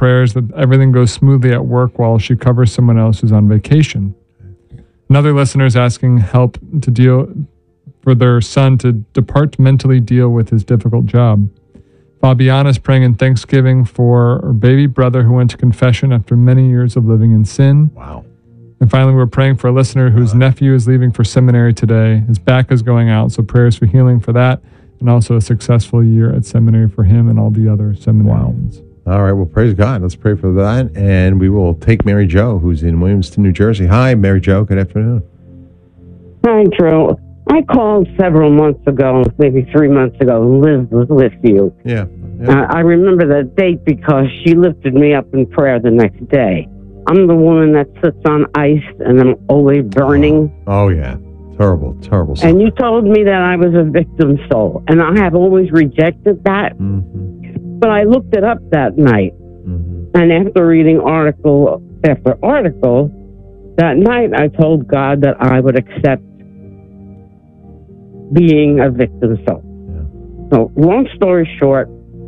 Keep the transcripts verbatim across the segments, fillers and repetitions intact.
prayers that everything goes smoothly at work while she covers someone else who's on vacation. Another listener is asking help to deal for their son to departmentally deal with his difficult job. Fabiana is praying in thanksgiving for her baby brother who went to confession after many years of living in sin. Wow. And finally, we're praying for a listener whose nephew is leaving for seminary today. His back is going out, so prayers for healing for that, and also a successful year at seminary for him and all the other seminarians. Wow. All right, well, praise God. Let's pray for that, and we will take Mary Jo, who's in Williamston, New Jersey. Hi, Mary Jo. Good afternoon. Hi, Drew. I called several months ago, maybe three months ago, and Liz was with you. Yeah. yeah. Uh, I remember that date because she lifted me up in prayer the next day. I'm the woman that sits on ice and I'm always burning. Oh, yeah. Terrible, terrible stuff. And you told me that I was a victim soul, and I have always rejected that. Mm-hmm. But I looked it up that night, Mm-hmm. and after reading article after article, that night I told God that I would accept being a victim soul. Yeah. So, long story short,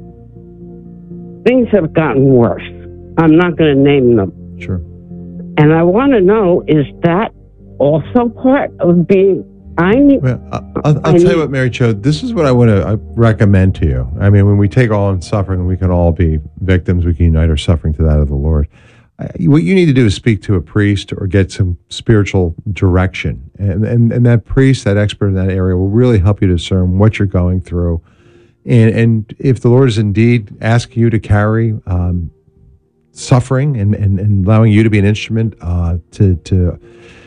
things have gotten worse. I'm not going to name them. Sure. And I want to know, is that also part of being, I need... Well, I'll, I'll tell you what, Mary Jo, this is what I want to recommend to you. I mean, when we take all in suffering, we can all be victims. We can unite our suffering to that of the Lord. I, what you need to do is speak to a priest or get some spiritual direction. And, and, and that priest, that expert in that area, will really help you discern what you're going through. And, and if the Lord is indeed asking you to carry um, suffering and, and, and allowing you to be an instrument uh, to to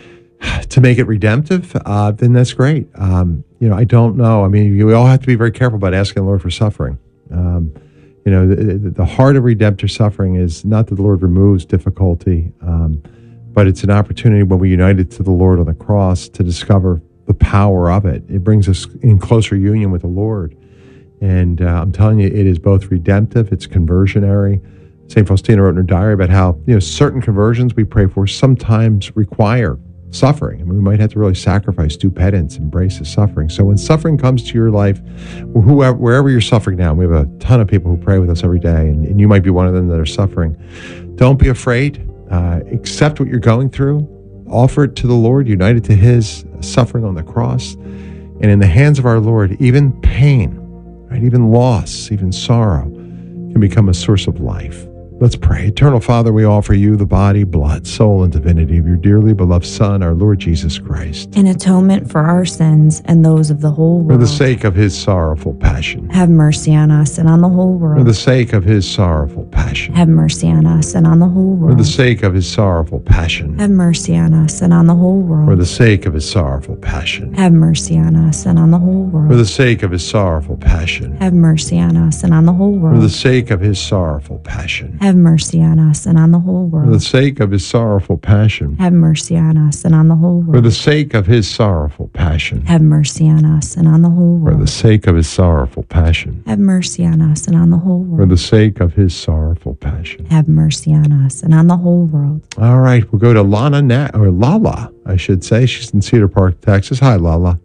to make it redemptive, uh, then that's great. Um, you know, I don't know. I mean, we all have to be very careful about asking the Lord for suffering. Um, you know, the, the heart of redemptive suffering is not that the Lord removes difficulty, um, but it's an opportunity when we unite it to the Lord on the cross to discover the power of it. It brings us in closer union with the Lord. And uh, I'm telling you, it is both redemptive, it's conversionary. Saint Faustina wrote in her diary about how, you know, certain conversions we pray for sometimes require suffering. I mean, we might have to really sacrifice, do penance, embrace the suffering. So when suffering comes to your life, whoever, wherever you're suffering now, we have a ton of people who pray with us every day, and, and you might be one of them that are suffering. Don't be afraid. Uh, accept what you're going through. Offer it to the Lord, unite it to His suffering on the cross. And in the hands of our Lord, even pain, right, even loss, even sorrow can become a source of life. Let's pray. Eternal Father, we offer you the body, blood, soul, and divinity of your dearly beloved Son, our Lord Jesus Christ. In atonement for our sins and those of the whole world. For the sake of his sorrowful passion. Have mercy on us and on the whole world. For the sake of his sorrowful passion. Have mercy on us and on the whole world. For the sake of his sorrowful passion. Have mercy on us and on the whole world. For the sake of his sorrowful passion. Have mercy on us and on the whole world. For the sake of his sorrowful passion. Have mercy on us and on the whole world. For the sake of his sorrowful passion. Have mercy on us and on the whole world. For the sake of his sorrowful passion. Have mercy on us and on the whole world. For the sake of his sorrowful passion. Have mercy on us and on the whole world. For the sake of his sorrowful passion. Have mercy on us and on the whole world. For the sake of his sorrowful passion. Have mercy on us and on the whole world. All right, we'll go to Lana Na- or Lala, I should say. She's in Cedar Park, Texas. Hi, Lala.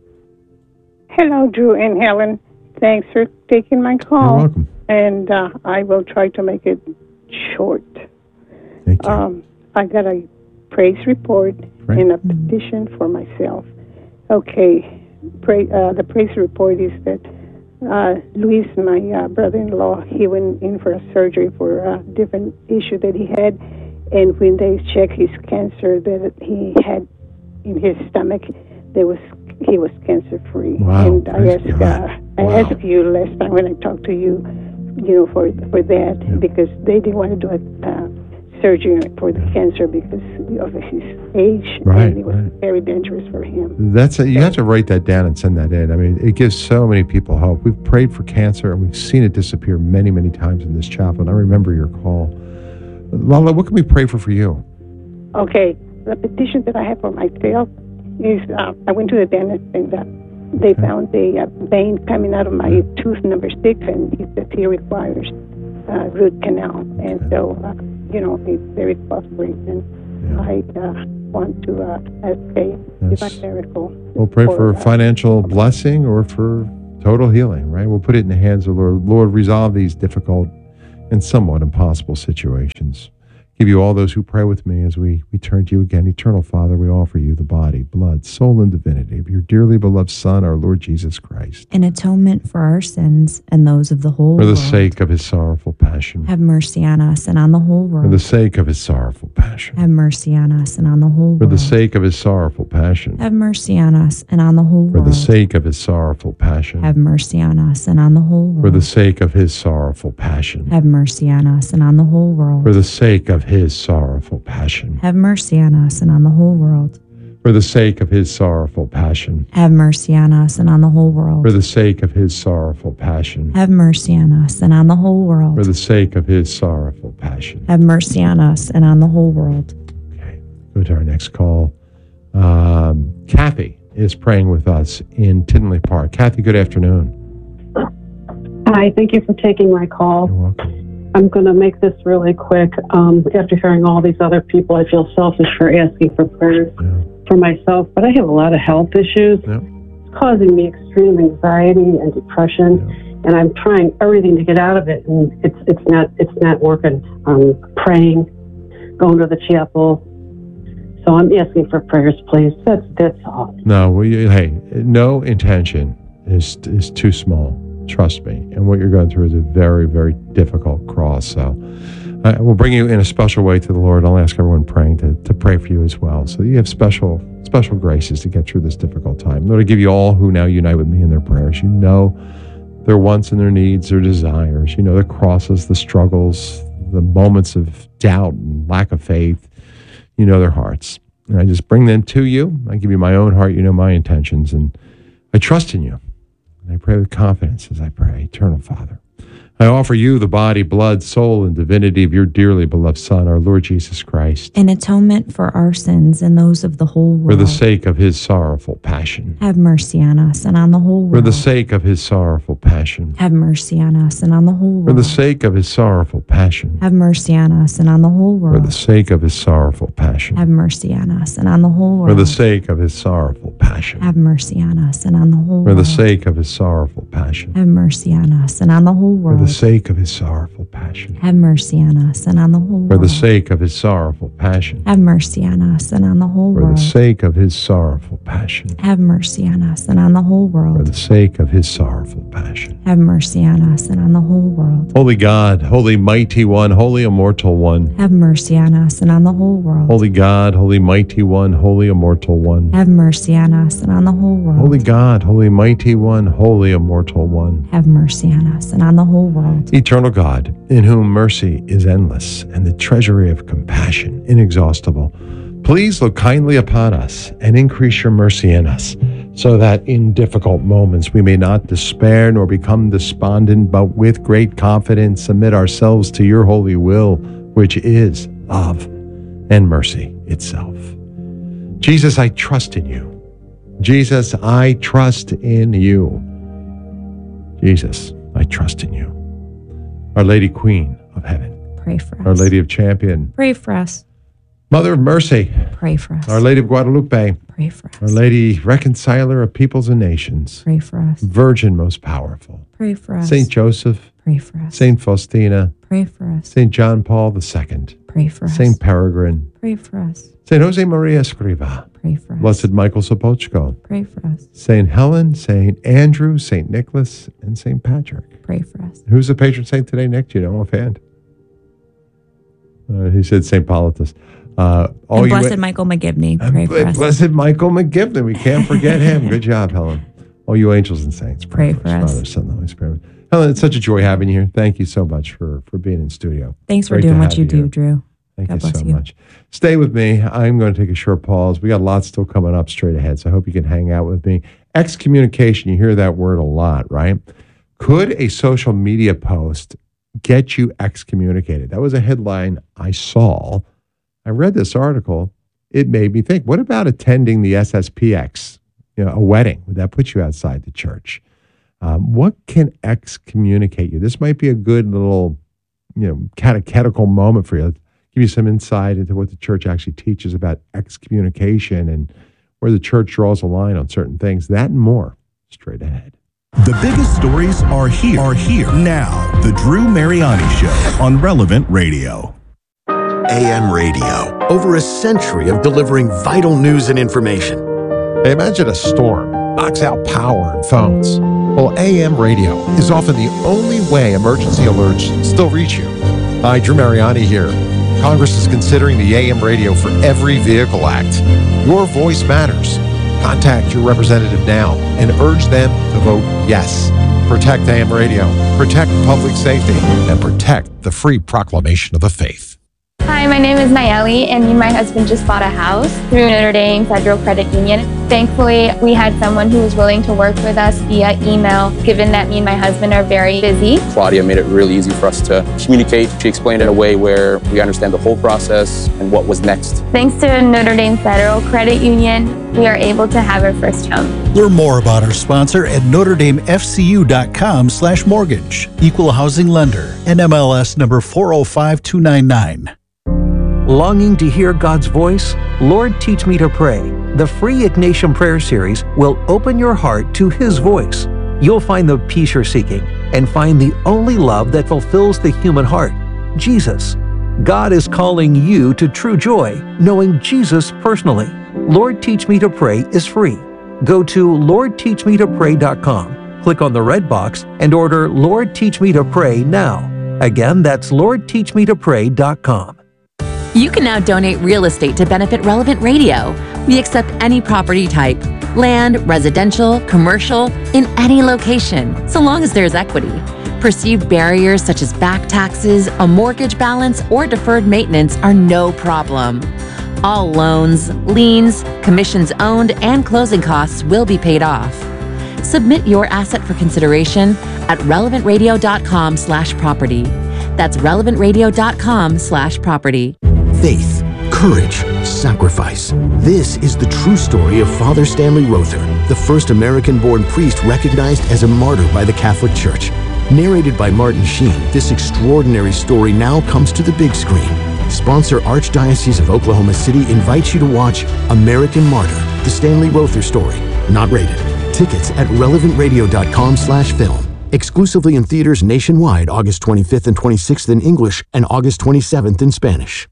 Hello, Drew and Helen. Thanks for taking my call. You're welcome. And uh, I will try to make it short. Thank you. Um, I got a praise report Right. and a petition for myself. Okay, pray, uh, the praise report is that uh, Luis, my uh, brother-in-law, he went in for a surgery for a different issue that he had, and when they checked his cancer that he had in his stomach, there was he was cancer-free. Wow, And I praise asked, God. uh, I Wow. asked you last time when I talked to you, you know, for for that, Yeah. because they didn't want to do a uh, surgery for the cancer because of his age, Right, and it was right. very dangerous for him. That's a, you have to write that down and send that in. I mean, it gives so many people hope. We've prayed for cancer, and we've seen it disappear many, many times in this chapel, and I remember your call. Lala, what can we pray for for you? Okay, the petition that I have for myself is uh, I went to the dentist and uh, they found a uh, vein coming out of my tooth number six, and he says he requires uh, root canal, and so uh, you know it's very costly, and Yeah. I uh, want to uh, ask a Yes. divine miracle. We'll pray for uh, financial blessing or for total healing, right? We'll put it in the hands of the Lord. Lord, resolve these difficult and somewhat impossible situations. Give you all those who pray with me as we, we turn to you again. Eternal Father, we offer you the body, blood, soul, and divinity of your dearly beloved Son, our Lord Jesus Christ. In atonement for our sins and those of the whole For the world. sake of his sorrowful passion. Have mercy on us and on the whole For world. the sake of his sorrowful passion. Have mercy on us and on the whole For world. the sake of his sorrowful passion. Have mercy on us and on the whole For world. the sake of his sorrowful passion. Have mercy on us and on the whole world. For the sake of his sorrowful passion. Have mercy on us and on the whole world. For the sake of his sorrowful passion. Have mercy on us and on the whole world. For the sake of his sorrowful passion. Have mercy on us and on the whole world. For the sake of his sorrowful passion. Have mercy on us and on the whole world. For the sake of his sorrowful passion. Have mercy on us and on the whole world. Okay, go to our next call. Um, Kathy is praying with us in Tinley Park. Kathy, good afternoon. Hi, thank you for taking my call. You're welcome. I'm going to make this really quick. Um, after hearing all these other people, I feel selfish for asking for prayers Yeah. for myself, but I have a lot of health issues. Yeah. It's causing me extreme anxiety and depression, Yeah. and I'm trying everything to get out of it, and it's it's not it's not working. I'm praying, going to the chapel. So I'm asking for prayers, please. That's that's all. No, well, you, hey, no intention is is too small. Trust me. And what you're going through is a very, very difficult cross. So uh, we'll bring you in a special way to the Lord. I'll ask everyone praying to, to pray for you as well. So you have special special graces to get through this difficult time. Lord, I give you all who now unite with me in their prayers. You know their wants and their needs, their desires. You know the crosses, the struggles, the moments of doubt and lack of faith. You know their hearts. And I just bring them to you. I give you my own heart. You know my intentions. And I trust in you. And I pray with confidence as I pray. Eternal Father, I offer you the body, blood, soul, and divinity of your dearly beloved Son, our Lord Jesus Christ, In atonement for our sins and those of the whole world. for the sake of his sorrowful passion. Have mercy on us and on the whole For world. the sake of his sorrowful passion. Have mercy on us and on the whole world. For the sake of his sorrowful passion. Have mercy on us and on the whole For world. the sake of his sorrowful passion. Have mercy on us and on the whole world. For the sake of his sorrowful passion. Have mercy on us and on the whole For world. the sake of his sorrowful passion. Have mercy on us and on the whole For world. the sake of his sorrowful passion. Have mercy on us and on the whole For world. the sake of his sorrowful passion. Have mercy on us and on the whole For the world. sake of his sorrowful passion. Have mercy on us and on the whole For world. the sake of his sorrowful passion. Have mercy on us and on the whole world. Holy God, holy mighty one, holy immortal one. Have mercy on us and on the whole world. Holy God, holy mighty one, holy immortal one. Have mercy on us and on the whole world. Holy God, holy mighty one, holy immortal one. Have mercy on us and on the whole world. Eternal God, in whom mercy is endless and the treasury of compassion inexhaustible, please look kindly upon us and increase your mercy in us, so that in difficult moments we may not despair nor become despondent, but with great confidence submit ourselves to your holy will, which is love and mercy itself. Jesus, I trust in you. Jesus, I trust in you. Jesus, I trust in you. Our Lady Queen of Heaven, Pray for us. Our Lady of Champion, Pray for us. Mother of Mercy, Pray for us. Our Lady of Guadalupe, Pray for us. Our Lady Reconciler of Peoples and Nations, Pray for us. Virgin most powerful, Pray for us. Saint Joseph, Pray for us. Saint Faustina, Pray for us. Saint John Paul the Second, Pray for us. Saint Peregrine, Pray for us. Saint Jose Maria Escriva, Pray for us. Blessed Michael Sopochko, Pray for us. Saint Helen, Saint Andrew, Saint Nicholas, and Saint Patrick. Pray for us. Who's the patron saint today, Nick? Do you know offhand? Uh, he said Saint Politus. Uh, all And you Blessed Michael McGivney. Uh, Pray for us. Blessed Michael McGivney. We can't forget him. Good job, Helen. All you angels and saints. Pray for us. Father, Son, and the Holy Spirit. Helen, it's such a joy having you here. Thank you so much for, for being in studio. Thanks for Great to doing what have you you do, here. Drew. Thank God you bless so you. much. Stay with me. I'm going to take a short pause. We got lots still coming up straight ahead, so I hope you can hang out with me. Excommunication, you hear that word a lot, right? Could a social media post get you excommunicated? That was a headline I saw. I read this article. It made me think, what about attending the S S P X, you know, a wedding? Would that put you outside the church? Um, what can excommunicate you? This might be a good little, you know, catechetical moment for you. Give you some insight into what the church actually teaches about excommunication and where the church draws a line on certain things. That and more straight ahead. The biggest stories are here. Are here now. The Drew Mariani Show on Relevant Radio. A M radio, over a century of delivering vital news and information. Hey, imagine a storm knocks out power and phones. Well, A M radio is often the only way emergency alerts still reach you. Hi, Drew Mariani here. Congress is considering the A M radio for Every Vehicle Act. Your voice matters. Contact your representative now and urge them to vote yes. Protect A M radio, protect public safety, and protect the free proclamation of the faith. Hi, my name is Nayeli, and me and my husband just bought a house through Notre Dame Federal Credit Union. Thankfully, we had someone who was willing to work with us via email, given that me and my husband are very busy. Claudia made it really easy for us to communicate. She explained it in a way where we understand the whole process and what was next. Thanks to Notre Dame Federal Credit Union, we are able to have our first home. Learn more about our sponsor at notre dame f c u dot com slash mortgage. Equal housing lender. N M L S number four oh five two nine nine. Longing to hear God's voice? Lord, Teach Me to Pray. The free Ignatian Prayer Series will open your heart to His voice. You'll find the peace you're seeking and find the only love that fulfills the human heart, Jesus. God is calling you to true joy, knowing Jesus personally. Lord, Teach Me to Pray is free. Go to lord teach me to pray dot com, click on the red box, and order Lord, Teach Me to Pray now. Again, that's lord teach me to pray dot com. You can now donate real estate to benefit Relevant Radio. We accept any property type, land, residential, commercial, in any location, so long as there's equity. Perceived barriers such as back taxes, a mortgage balance, or deferred maintenance are no problem. All loans, liens, commissions owned, and closing costs will be paid off. Submit your asset for consideration at relevant radio dot com slash property. That's relevant radio dot com slash property. Faith, courage, sacrifice. This is the true story of Father Stanley Rother, the first American-born priest recognized as a martyr by the Catholic Church. Narrated by Martin Sheen, this extraordinary story now comes to the big screen. Sponsor Archdiocese of Oklahoma City invites you to watch American Martyr, the Stanley Rother story. Not rated. Tickets at relevant radio dot com slash film. Exclusively in theaters nationwide August twenty-fifth and twenty-sixth in English and August twenty-seventh in Spanish.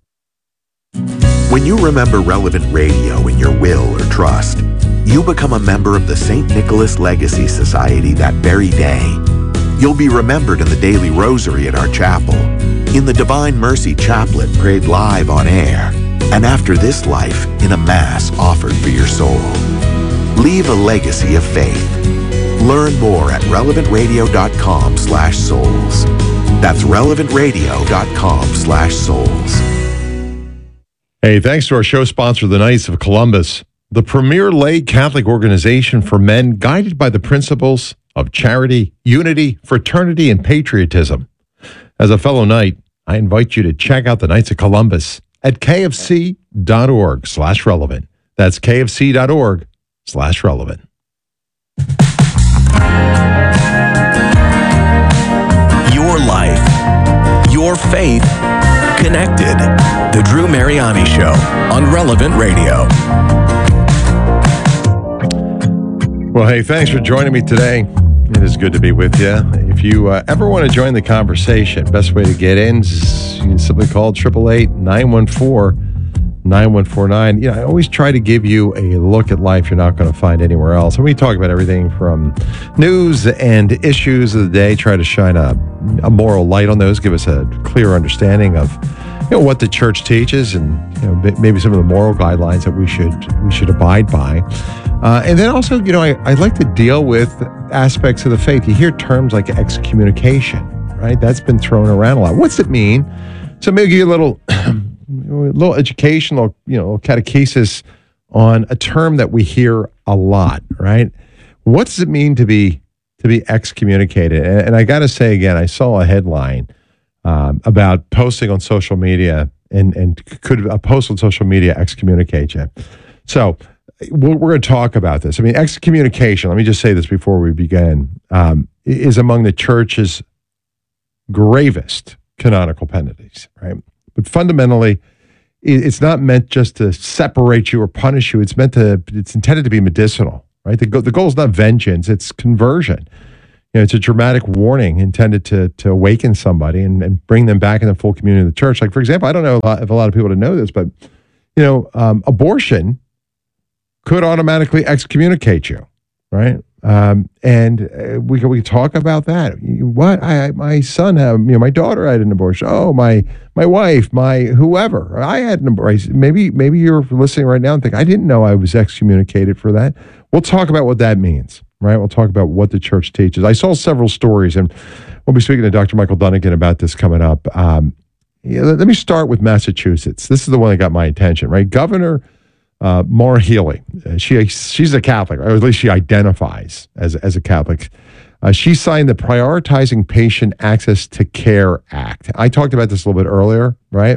When you remember Relevant Radio in your will or trust, you become a member of the Saint Nicholas Legacy Society that very day. You'll be remembered in the daily rosary at our chapel, in the Divine Mercy Chaplet prayed live on air, and after this life in a Mass offered for your soul. Leave a legacy of faith. Learn more at relevant radio dot com slash souls. That's relevant radio dot com slash souls. Hey, thanks to our show sponsor, the Knights of Columbus, the premier lay Catholic organization for men guided by the principles of charity, unity, fraternity, and patriotism. As a fellow Knight, I invite you to check out the Knights of Columbus at k f c dot org slash relevant. That's k f c dot org slash relevant. Your life, your faith, connected. The Drew Mariani Show on Relevant Radio. Well, hey, thanks for joining me today. It is good to be with you. If you uh, ever want to join the conversation, best way to get in is you can simply call eight eight eight, nine one four, nine one four nine. You know, I always try to give you a look at life you're not going to find anywhere else. And we talk about everything from news and issues of the day, try to shine a, a moral light on those, give us a clear understanding of you know what the church teaches, and you know maybe some of the moral guidelines that we should we should abide by. Uh, and then also, you know, I, I like to deal with aspects of the faith. You hear terms like excommunication, right? That's been thrown around a lot. What's it mean? So maybe give you a little, a little educational, you know, catechesis on a term that we hear a lot, right? What does it mean to be to be excommunicated? And, and I got to say again, I saw a headline um, about posting on social media, and and could a post on social media excommunicate you? So we're going to talk about this. I mean, excommunication, let me just say this before we begin, um, is among the church's gravest canonical penalties, right? But fundamentally, it's not meant just to separate you or punish you. It's meant to, it's intended to be medicinal, right? The, go, the goal is not vengeance, it's conversion. You know, it's a dramatic warning intended to to awaken somebody and, and bring them back in the full community of the church. Like, for example, I don't know a lot, if a lot of people to know this, but, you know, um, abortion could automatically excommunicate you, right? Um, and uh, we can we can talk about that. You- What I I- my son had, you know, my daughter had an abortion. Oh, my my wife, my whoever, I had an abortion. Maybe maybe you're listening right now and think I didn't know I was excommunicated for that. We'll talk about what that means, right? We'll talk about what the church teaches. I saw several stories, and we'll be speaking to Doctor Michael Dunnigan about this coming up. Um, yeah, let, let me start with Massachusetts. This is the one that got my attention, right? Governor uh, Maura Healey. Uh, she she's a Catholic, or at least she identifies as as a Catholic. Uh, she signed the Prioritizing Patient Access to Care Act. I talked about this a little bit earlier, right?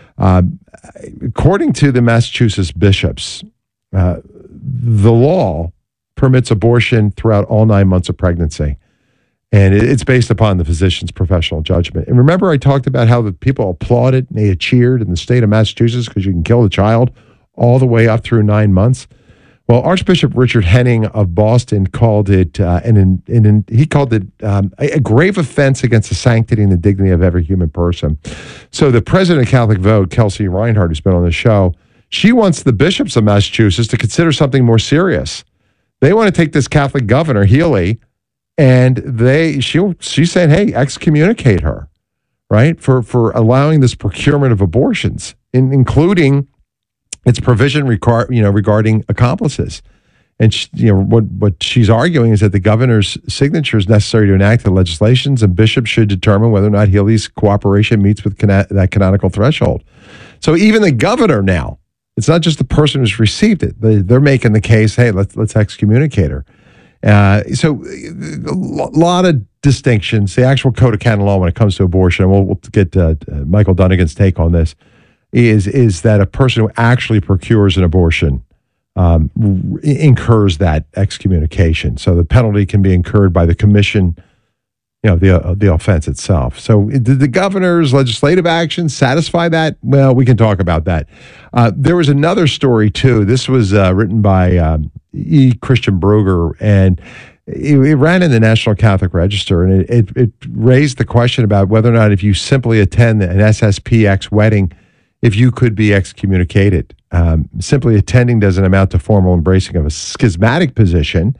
Um, according to the Massachusetts bishops, uh, the law permits abortion throughout all nine months of pregnancy. And it- it's based upon the physician's professional judgment. And remember, I talked about how the people applauded and they had cheered in the state of Massachusetts because you can kill the child all the way up through nine months. Well, Archbishop Richard Henning of Boston called it, uh, and in, in, in, he called it um, a, a grave offense against the sanctity and the dignity of every human person. So the president of Catholic Vote, Kelsey Reinhardt, who's been on the show, she wants the bishops of Massachusetts to consider something more serious. They want to take this Catholic governor, Healy, and they she she's saying, hey, excommunicate her, right, for for allowing this procurement of abortions, in, including its provision recar- you know, regarding accomplices. And she, you know what what she's arguing is that the governor's signature is necessary to enact the legislations, and bishops should determine whether or not Healy's cooperation meets with cana- that canonical threshold. So even the governor now, it's not just the person who's received it. They, they're making the case, hey, let's let's excommunicate her. Uh, so a lot of distinctions. The actual code of canon law when it comes to abortion, and we'll, we'll get uh, Michael Dunnigan's take on this, is is that a person who actually procures an abortion um, r- incurs that excommunication. So the penalty can be incurred by the commission, you know, the uh, the offense itself. So did the governor's legislative actions satisfy that? Well, we can talk about that. Uh, there was another story too. This was uh, written by um, E. Christian Bruger, and it, it ran in the National Catholic Register, and it, it it raised the question about whether or not if you simply attend an S S P X wedding, if you could be excommunicated. Um, simply attending doesn't amount to formal embracing of a schismatic position,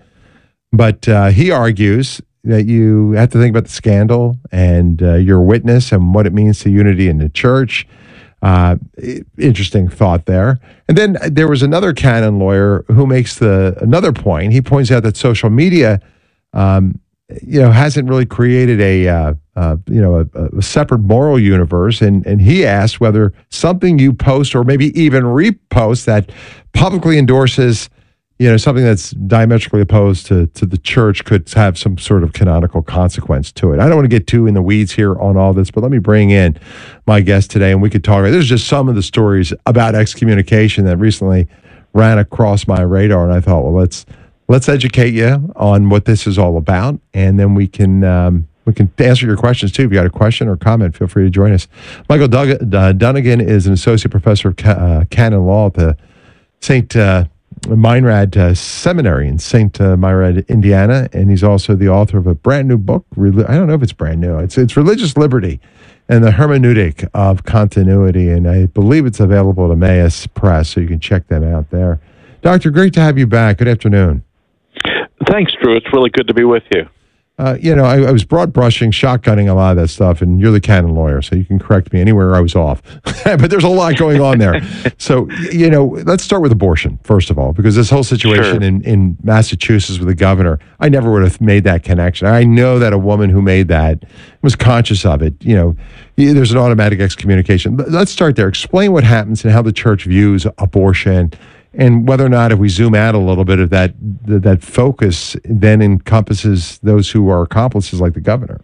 but uh, he argues that you have to think about the scandal and uh, your witness and what it means to unity in the church. Uh, i- interesting thought there. And then there was another canon lawyer who makes the another point. He points out that social media, um, you know, hasn't really created a uh, uh, you know a, a separate moral universe. And and he asked whether something you post or maybe even repost that publicly endorses, you know, something that's diametrically opposed to, to the church could have some sort of canonical consequence to it. I don't want to get too in the weeds here on all this, but let me bring in my guest today, and we could talk. There's just some of the stories about excommunication that recently ran across my radar, and I thought, well, let's let's educate you on what this is all about, and then we can um, we can answer your questions too. If you got a question or comment, feel free to join us. Michael Dug- uh, Dunnigan is an associate professor of ca- uh, canon law at the Saint Uh, Meinrad uh, Seminary in Saint Uh, Meinrad, Indiana, and he's also the author of a brand new book. Reli- I don't know if it's brand new. It's it's Religious Liberty and the Hermeneutic of Continuity, and I believe it's available at Emmaus Press, so you can check them out there. Doctor, great to have you back. Good afternoon. Thanks, Drew. It's really good to be with you. Uh, you know, I, I was broad brushing, shotgunning a lot of that stuff, and you're the canon lawyer, so you can correct me anywhere I was off. But there's a lot going on there. So, y- you know, let's start with abortion, first of all, because this whole situation Sure. in, in Massachusetts with the governor, I never would have made that connection. I know that a woman who made that was conscious of it. You know, y- there's an automatic excommunication. But let's start there. Explain what happens and how the church views abortion, and whether or not, if we zoom out a little bit, of that that, that focus then encompasses those who are accomplices like the governor.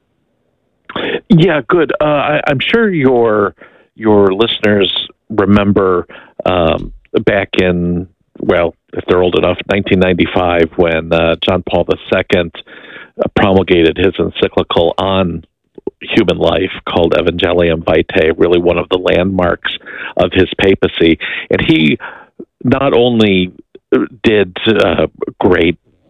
Yeah, good. Uh, I, I'm sure your your listeners remember um, back in, well, if they're old enough, nineteen ninety-five, when uh, John Paul the Second uh, promulgated his encyclical on human life called Evangelium Vitae, really one of the landmarks of his papacy. And he not only did uh, great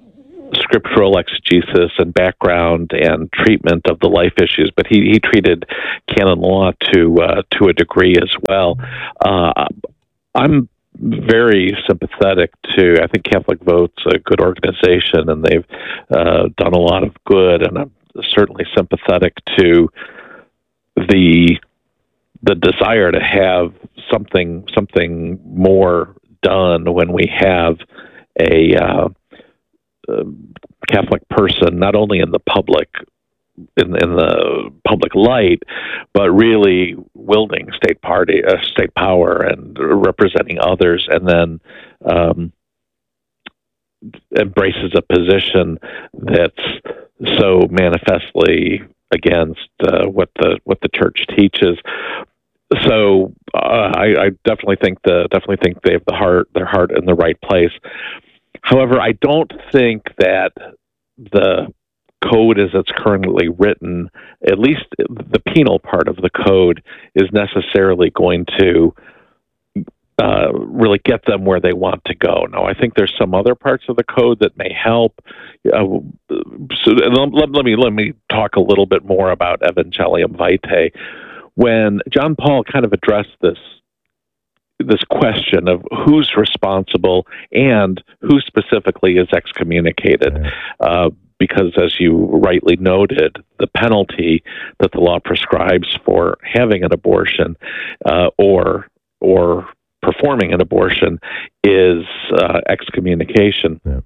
scriptural exegesis and background and treatment of the life issues, but he, he treated canon law to uh, to a degree as well. Uh, I'm very sympathetic to, I think Catholic Vote's a good organization, and they've uh, done a lot of good, and I'm certainly sympathetic to the the desire to have something something more done when we have a uh, uh, Catholic person not only in the public in, in the public light, but really wielding state party uh, state power and representing others, and then um, embraces a position that's so manifestly against uh, what the what the church teaches. So uh, I, I definitely think the definitely think they have the heart their heart in the right place. However, I don't think that the code as it's currently written, at least the penal part of the code, is necessarily going to uh, really get them where they want to go. Now, I think there's some other parts of the code that may help. Uh, so let, let me let me talk a little bit more about Evangelium Vitae. When John Paul kind of addressed this this question of who's responsible and who specifically is excommunicated, uh, because as you rightly noted, the penalty that the law prescribes for having an abortion uh, or or performing an abortion is uh, excommunication. Yeah.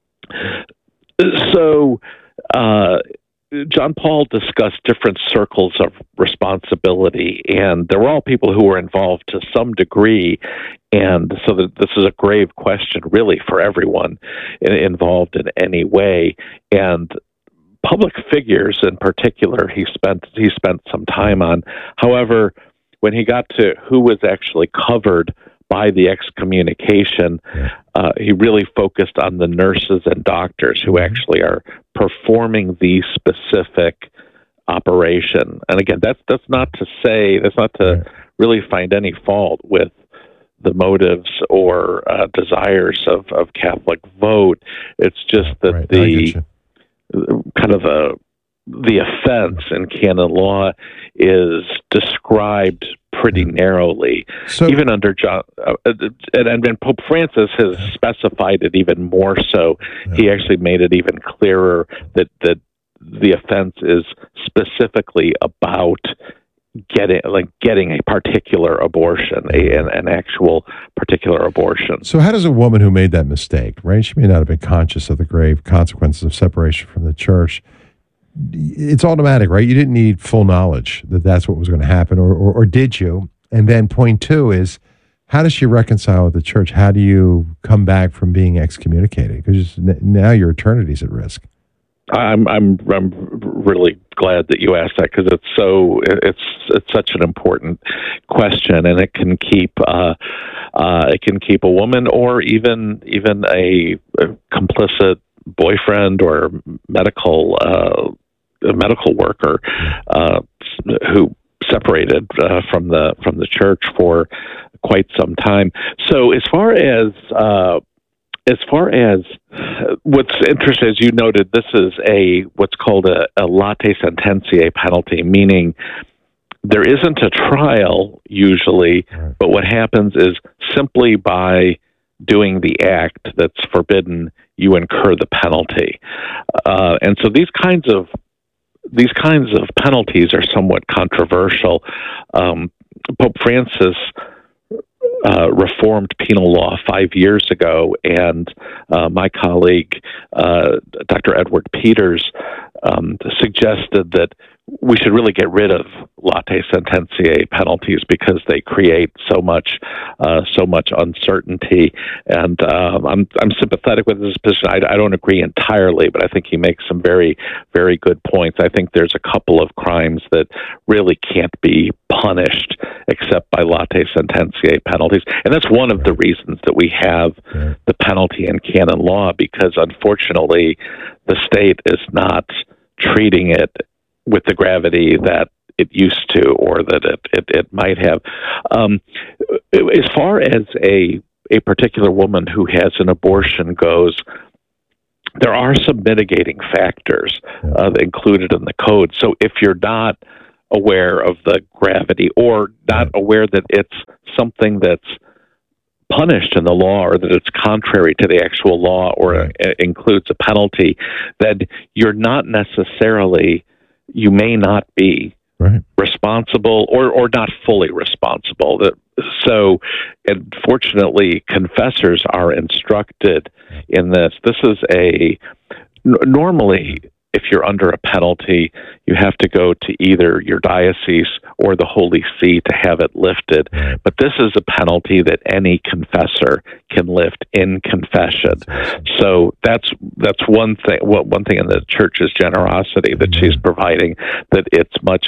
So uh, John Paul discussed different circles of responsibility, and there were all people who were involved to some degree, and so that this is a grave question really for everyone involved in any way. And public figures in particular, he spent he spent some time on. However, when he got to who was actually covered by the excommunication, uh, he really focused on the nurses and doctors who actually are performing the specific operation. And again, that's that's not to say, that's not to really find any fault with the motives or uh, desires of, of Catholic Vote. It's just that right. the kind of a the offense in canon law is described pretty narrowly, so, even under John, uh, and, and Pope Francis has specified it even more so. Yeah. He actually made it even clearer that, that the offense is specifically about getting like getting a particular abortion, a, an, an actual particular abortion. So how does a woman who made that mistake, right? She may not have been conscious of the grave consequences of separation from the church. It's automatic, right? You didn't need full knowledge that that's what was going to happen, or, or or did you? And then point two is, how does she reconcile with the church? How do you come back from being excommunicated? Because now your eternity's at risk. I'm I'm I'm really glad that you asked that, because it's so it's it's such an important question, and it can keep uh, uh, it can keep a woman or even even a, a complicit boyfriend or medical uh, a medical worker uh, who separated uh, from the from the church for quite some time. So as far as uh, as far as what's interesting, as you noted, this is a what's called a, a latae sententiae penalty, meaning there isn't a trial usually, but what happens is simply by doing the act that's forbidden, you incur the penalty. Uh, and so these kinds of these kinds of penalties are somewhat controversial. Um, Pope Francis uh, reformed penal law five years ago, and uh, my colleague, uh, Doctor Edward Peters, um, suggested that we should really get rid of latae sententiae penalties because they create so much, uh, so much uncertainty. And um, I'm I'm sympathetic with his position. I, I don't agree entirely, but I think he makes some very, very good points. I think there's a couple of crimes that really can't be punished except by latae sententiae penalties, and that's one of the reasons that we have the penalty in canon law, because unfortunately, the state is not treating it with the gravity that it used to, or that it, it, it might have. Um, as far as a a particular woman who has an abortion goes, there are some mitigating factors uh, included in the code. So if you're not aware of the gravity or not aware that it's something that's punished in the law or that it's contrary to the actual law or right. uh, includes a penalty, then you're not necessarily, you may not be right. responsible or, or not fully responsible. So, unfortunately, confessors are instructed in this. This is a, n- normally, if you're under a penalty, you have to go to either your diocese or the Holy See to have it lifted. But this is a penalty that any confessor can lift in confession. So that's that's one thing. Well, one thing in the Church's generosity that she's providing, that it's much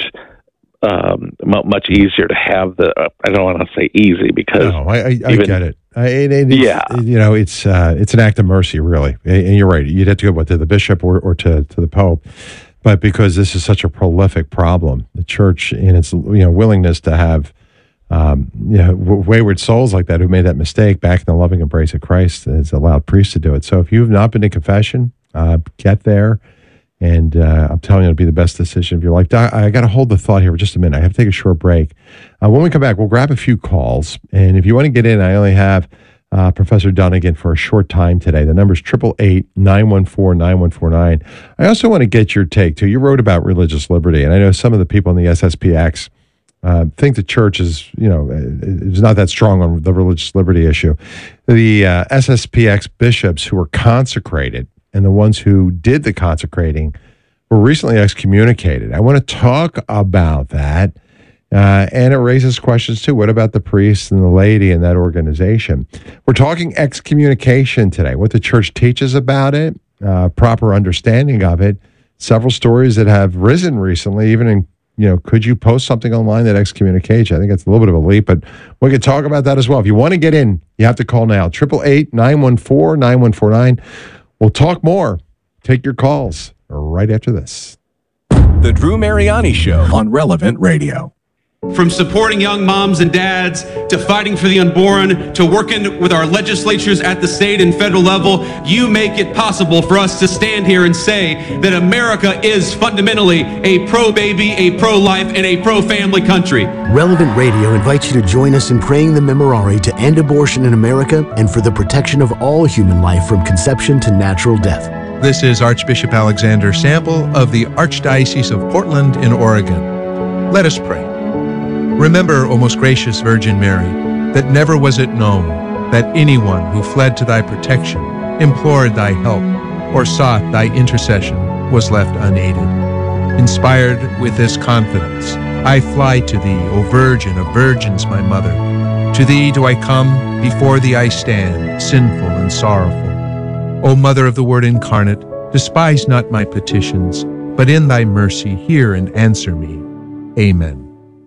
um, much easier to have the. Uh, I don't want to say easy because no, I, I, I even, get it. I, it, it yeah, you know, it's uh, it's an act of mercy, really. And you're right. You'd have to go what, to the bishop or, or to, to the Pope, but because this is such a prolific problem, the Church in its you know willingness to have um, you know wayward souls like that who made that mistake back in the loving embrace of Christ has allowed priests to do it. So if you've not been to confession, uh, get there. And uh, I'm telling you, it'll be the best decision of your life. Doc, I got to hold the thought here for just a minute. I have to take a short break. Uh, when we come back, we'll grab a few calls. And if you want to get in, I only have uh, Professor Dunnigan for a short time today. The number's eight eight eight, nine one four, nine one four nine. I also want to get your take, too. You wrote about religious liberty, and I know some of the people in the S S P X uh, think the Church is, you know, is not that strong on the religious liberty issue. The uh, S S P X bishops who were consecrated and the ones who did the consecrating were recently excommunicated. I want to talk about that, uh, and it raises questions too. What about the priests and the laity in that organization? We're talking excommunication today, what the Church teaches about it, uh, proper understanding of it, several stories that have risen recently, even in, you know, could you post something online that excommunicates you? I think it's a little bit of a leap, but we could talk about that as well. If you want to get in, you have to call now, eight eight eight, nine one four, nine one four nine. We'll talk more. Take your calls right after this. The Drew Mariani Show on Relevant Radio. From supporting young moms and dads, to fighting for the unborn, to working with our legislatures at the state and federal level, you make it possible for us to stand here and say that America is fundamentally a pro-baby, a pro-life, and a pro-family country. Relevant Radio invites you to join us in praying the Memorare to end abortion in America and for the protection of all human life from conception to natural death. This is Archbishop Alexander Sample of the Archdiocese of Portland in Oregon. Let us pray. Remember, O most gracious Virgin Mary, that never was it known that anyone who fled to thy protection, implored thy help, or sought thy intercession was left unaided. Inspired with this confidence, I fly to thee, O Virgin of Virgins, my Mother. To thee do I come, before thee I stand, sinful and sorrowful. O Mother of the Word incarnate, despise not my petitions, but in thy mercy hear and answer me. Amen.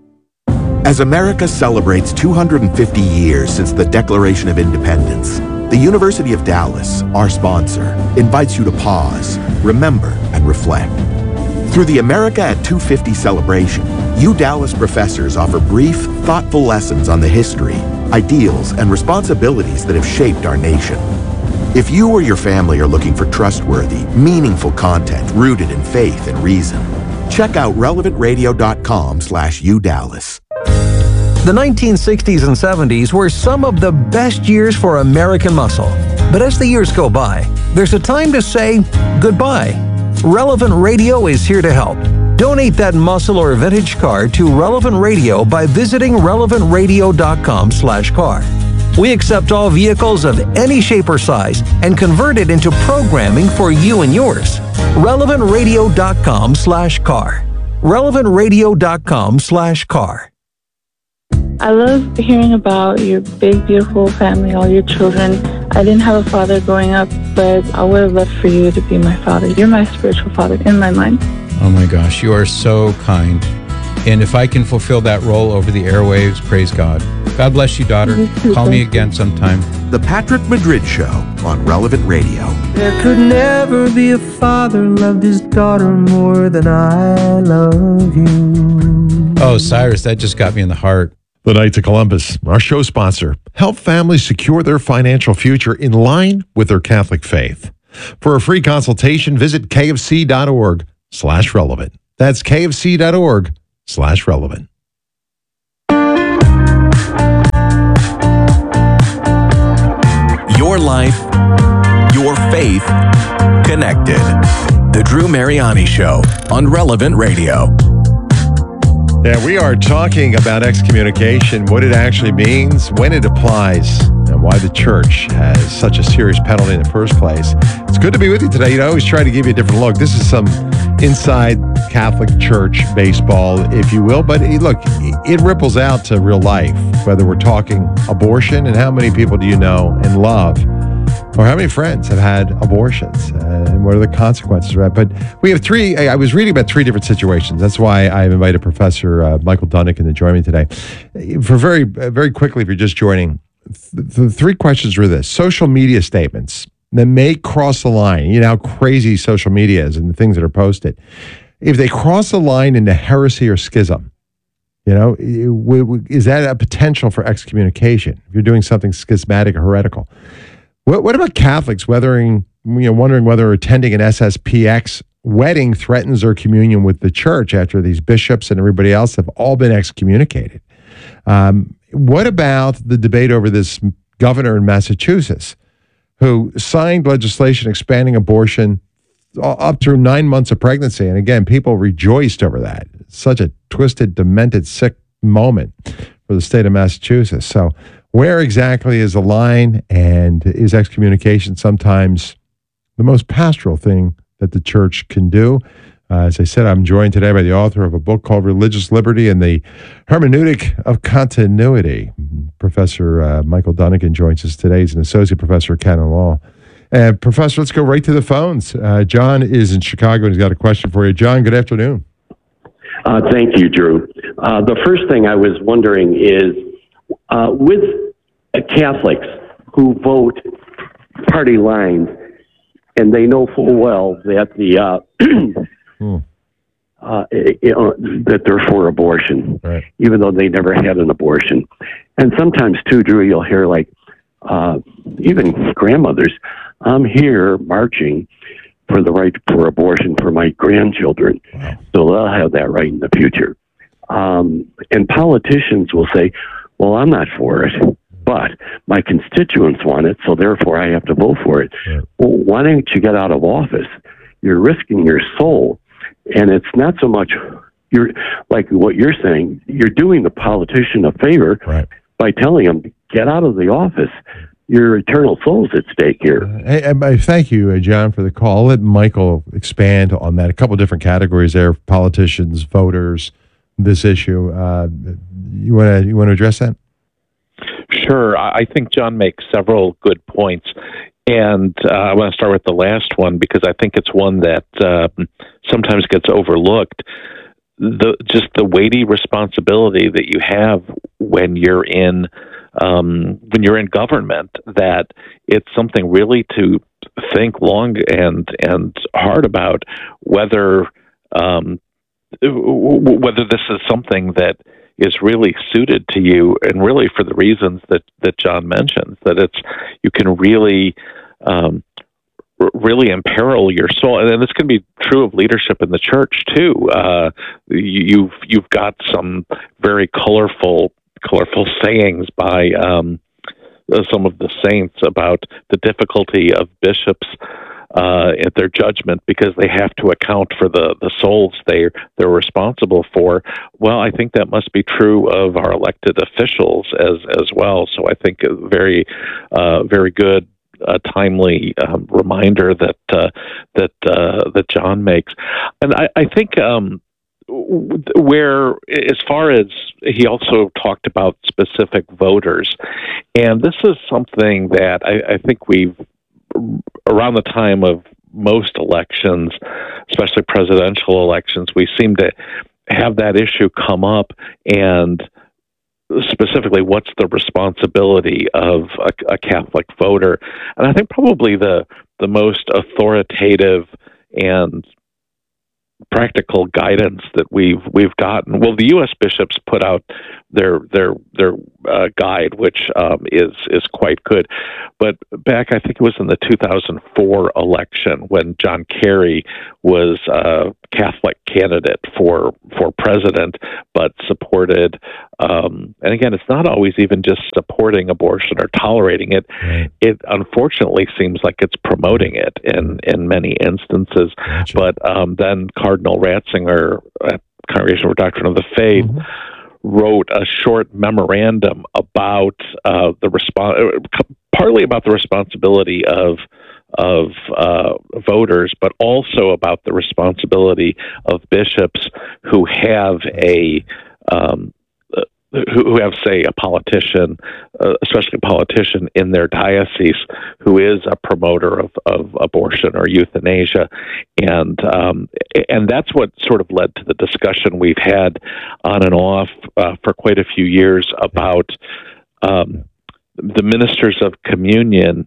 As America celebrates two hundred fifty years since the Declaration of Independence, the University of Dallas, our sponsor, invites you to pause, remember, and reflect. Through the America at two fifty celebration, U Dallas professors offer brief, thoughtful lessons on the history, ideals, and responsibilities that have shaped our nation. If you or your family are looking for trustworthy, meaningful content rooted in faith and reason, check out relevant radio dot com slash U Dallas. The nineteen sixties and seventies were some of the best years for American muscle. But as the years go by, there's a time to say goodbye. Relevant Radio is here to help. Donate that muscle or vintage car to Relevant Radio by visiting relevant radio dot com slash car. We accept all vehicles of any shape or size and convert it into programming for you and yours. relevant radio dot com slash car. relevant radio dot com slash car. I love hearing about your big, beautiful family, all your children. I didn't have a father growing up, but I would have loved for you to be my father. You're my spiritual father in my mind. Oh my gosh, you are so kind. And if I can fulfill that role over the airwaves, praise God. God bless you, daughter. You Call me again sometime. The Patrick Madrid Show on Relevant Radio. There could never be a father loved his daughter more than I love you. Oh, Cyrus, that just got me in the heart. The Knights of Columbus, our show sponsor, help families secure their financial future in line with their Catholic faith. For a free consultation, visit kfc.org slash relevant. That's kfc.org slash relevant. Your life, your faith, connected. The Drew Mariani Show on Relevant Radio. Yeah, we are talking about excommunication, what it actually means, when it applies, and why the church has such a serious penalty in the first place. It's good to be with you today. You know, I always try to give you a different look. This is some inside Catholic Church baseball, if you will. But look, it ripples out to real life, whether we're talking abortion and how many people do you know and love, or how many friends have had abortions, uh, and what are the consequences, right? But we have three, I was reading about three different situations. That's why I've invited Professor uh, Michael Dunnigan to join me today. For very, very quickly, if you're just joining, th- the three questions were this: social media statements that may cross the line. You know how crazy social media is and the things that are posted. If they cross the line into heresy or schism, you know, is that a potential for excommunication if you're doing something schismatic or heretical? What, what about Catholics weathering, you know, wondering whether attending an S S P X wedding threatens their communion with the church after these bishops and everybody else have all been excommunicated? Um, what about the debate over this governor in Massachusetts who signed legislation expanding abortion up through nine months of pregnancy? And again, people rejoiced over that. It's such a twisted, demented, sick moment for the state of Massachusetts. So where exactly is the line, and is excommunication sometimes the most pastoral thing that the church can do? Uh, as I said, I'm joined today by the author of a book called Religious Liberty and the Hermeneutic of Continuity. Professor uh, Michael Dunnigan joins us today. He's an associate professor at canon law. Uh, Professor, let's go right to the phones. Uh, John is in Chicago and he's got a question for you. John, good afternoon. Uh, thank you, Drew. Uh, the first thing I was wondering is, uh, with Catholics who vote party lines, and they know full well that the uh, hmm. uh, you know, that they're for abortion, right, even though they never had an abortion. And sometimes too, Drew, you'll hear like uh, even grandmothers, "I'm here marching for the right for abortion for my grandchildren," wow, so they'll have that right in the future. Um, and politicians will say, "Well, I'm not for it, but my constituents want it, so therefore I have to vote for it." Right. Well, why don't you get out of office? You're risking your soul. And it's not so much, you're like what you're saying, you're doing the politician a favor right, by telling them, get out of the office. Your eternal soul's at stake here. Uh, hey, uh, thank you, uh, John, for the call. I'll let Michael expand on that. A couple of different categories there: politicians, voters, this issue. Uh, you want to you want to address that? Sure. I think John makes several good points. And uh, I want to start with the last one because I think it's one that uh, sometimes gets overlooked. The just the weighty responsibility that you have when you're in um, when you're in government, that it's something really to think long and and hard about whether um, whether this is something that is really suited to you, and really for the reasons that, that John mentions, that it's you can really um, r- really imperil your soul, and then this can be true of leadership in the church too. Uh, you've you've got some very colorful colorful sayings by um, some of the saints about the difficulty of bishops Uh, at their judgment because they have to account for the, the souls they're, they're responsible for. Well, I think that must be true of our elected officials as as well. So I think a very, uh, very good, uh, timely um, reminder that uh, that uh, that John makes. And I, I think um, where, as far as he also talked about specific voters, and this is something that I, I think we've around the time of most elections, especially presidential elections, we seem to have that issue come up, and specifically, what's the responsibility of a, a Catholic voter? And I think probably the the most authoritative and practical guidance that we've we've gotten. Well, the U S bishops put out their their their uh, guide, which um, is is quite good. But back, I think it was in the two thousand four election when John Kerry was a Catholic candidate for for president, but supported. Um, and again, it's not always even just supporting abortion or tolerating it. Right. It unfortunately seems like it's promoting it in in many instances. Gotcha. But um, then Cardinal Ratzinger at Congregation for Doctrine of the Faith Mm-hmm. wrote a short memorandum about uh, the respons- partly about the responsibility of of uh, voters, but also about the responsibility of bishops who have a um, who, who have, say, a politician, uh, especially a politician in their diocese who is a promoter of, of abortion or euthanasia. And um, and that's what sort of led to the discussion we've had on and off uh, for quite a few years about um, the ministers of communion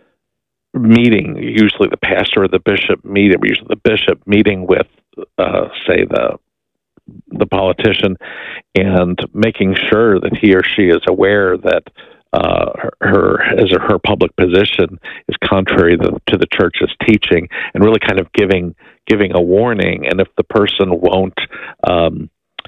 meeting, usually the pastor or the bishop meeting, usually the bishop meeting with, uh, say, the the politician, and making sure that he or she is aware that uh, her, her as her public position is contrary to, to the church's teaching, and really kind of giving giving a warning. And if the person won't um,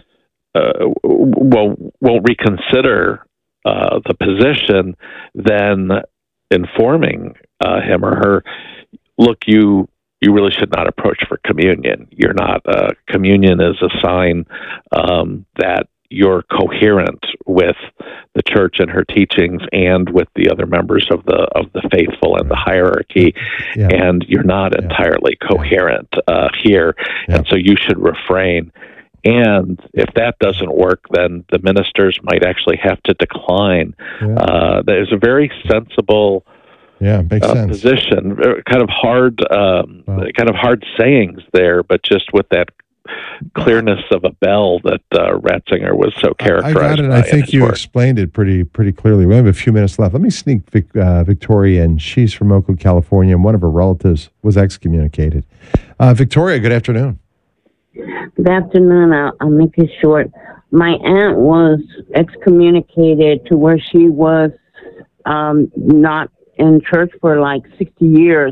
uh, won't won't reconsider uh, the position, then informing uh, him or her, look, you. You really should not approach for communion. You're not. Uh, communion is a sign um, that you're coherent with the church and her teachings, and with the other members of the of the faithful and the hierarchy. Yeah. And you're not entirely coherent uh, here, Yeah. and so you should refrain. And if that doesn't work, then the ministers might actually have to decline. Yeah. Uh, there's a very sensible. Yeah, makes Uh, sense. position, uh, kind of hard, um, kind of hard sayings there, but just with that clearness of a bell that uh, Ratzinger was so I characterized. got it. by I in think his you work. explained it pretty pretty clearly. We have a few minutes left. Let me sneak Vic, uh, Victoria in. She's from Oakland, California, and one of her relatives was excommunicated. Uh, Victoria, good afternoon. Good afternoon. I'll, I'll make it short. My aunt was excommunicated to where she was um, not in church for like sixty years.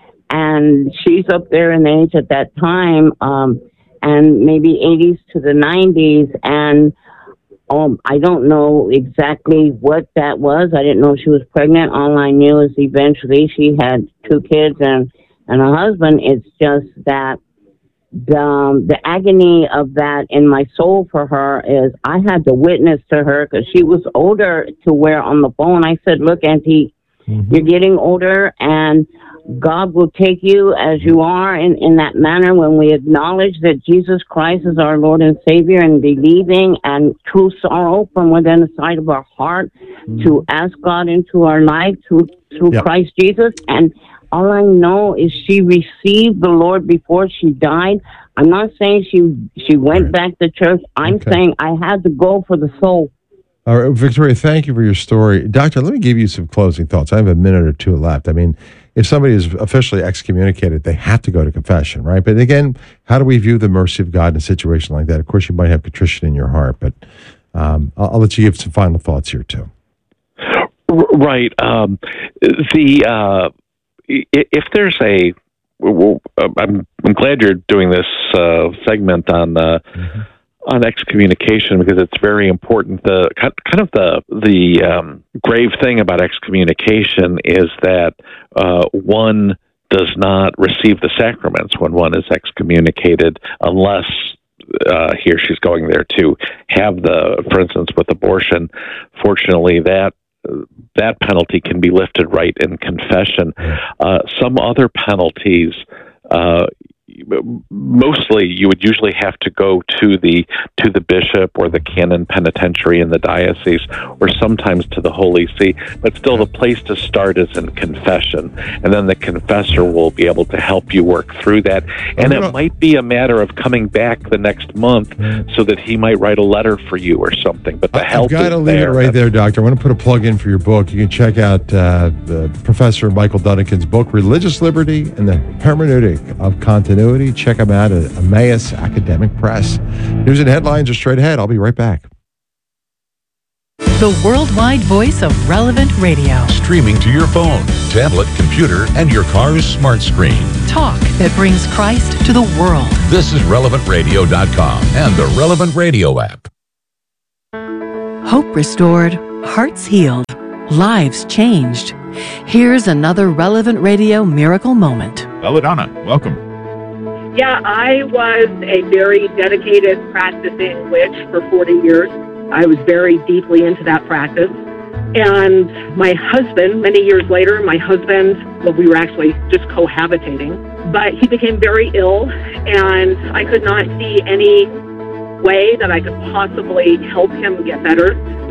And she's up there in age at that time, um, and maybe eighties to the nineties. And um, I don't know exactly what that was. I didn't know she was pregnant. All I knew is eventually she had two kids and, and a husband. It's just that the, um, the agony of that in my soul for her is I had to witness to her because she was older to where on the phone I said, look, Auntie, mm-hmm. you're getting older and God will take you as you are in, in that manner when we acknowledge that Jesus Christ is our Lord and Savior and believing and true sorrow from within the side of our heart mm-hmm. to ask God into our life through, through yep. Christ Jesus. And all I know is she received the Lord before she died. I'm not saying she she went right. back to church. I'm okay. saying I had to go for the soul. All right, Victoria, thank you for your story. Doctor, let me give you some closing thoughts. I have a minute or two left. I mean, if somebody is officially excommunicated, they have to go to confession, right? But again, how do we view the mercy of God in a situation like that? Of course, you might have contrition in your heart, but um, I'll, I'll let you give some final thoughts here, too. Right. Um, the uh, if there's a, well, I'm, I'm glad you're doing this uh, segment on uh, mm-hmm. on excommunication because it's very important. The kind of the the um, grave thing about excommunication is that uh, one does not receive the sacraments when one is excommunicated unless uh, he or she's going there to have the, for instance, with abortion. Fortunately, that that penalty can be lifted right in confession. Uh, some other penalties. Uh, Mostly, you would usually have to go to the to the bishop or the canon penitentiary in the diocese, or sometimes to the Holy See. But still, the place to start is in confession, and then the confessor will be able to help you work through that. And it might be a matter of coming back the next month so that he might write a letter for you or something. But the help I've got to is leave there. it right there, Doctor. I want to put a plug in for your book. You can check out uh, the Professor Michael Dunnigan's book, Religious Liberty and the Hermeneutic of Continuity. Check them out at Emmaus Academic Press. News and headlines are straight ahead. I'll be right back. The worldwide voice of Relevant Radio. Streaming to your phone, tablet, computer, and your car's smart screen. Talk that brings Christ to the world. This is relevant radio dot com and the Relevant Radio app. Hope restored, hearts healed, lives changed. Here's another Relevant Radio miracle moment. Belladonna, welcome. Yeah, I was a very dedicated practicing witch for forty years. I was very deeply into that practice. And my husband, many years later, my husband, well, we were actually just cohabitating, but he became very ill, and I could not see any way that I could possibly help him get better.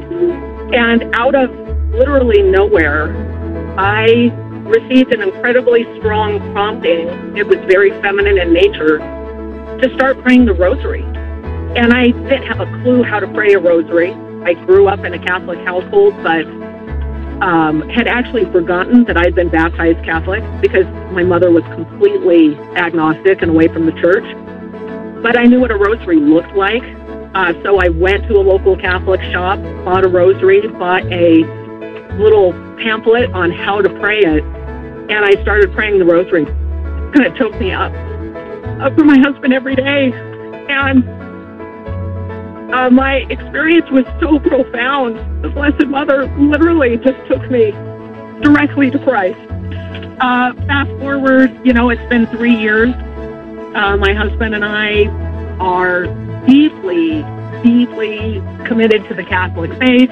And out of literally nowhere, I received an incredibly strong prompting. It was very feminine in nature, to start praying the rosary. And I didn't have a clue how to pray a rosary. I grew up in a Catholic household, but um, had actually forgotten that I'd been baptized Catholic because my mother was completely agnostic and away from the church. But I knew what a rosary looked like. Uh, so I went to a local Catholic shop, bought a rosary, bought a little pamphlet on how to pray it, and I started praying the rosary. And it took me up, up for my husband every day. And Uh, my experience was so profound. The Blessed Mother literally just took me directly to Christ. Uh, fast forward, you know, it's been three years. Uh, my husband and I are deeply, deeply committed to the Catholic faith.